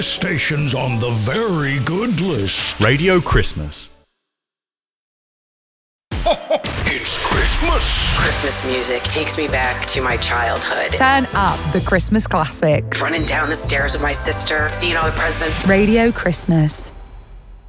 This station's on the very good list. Radio Christmas. It's Christmas. Christmas music takes me back to my childhood. Turn up the Christmas classics. Running down the stairs with my sister, seeing all the presents. Radio Christmas.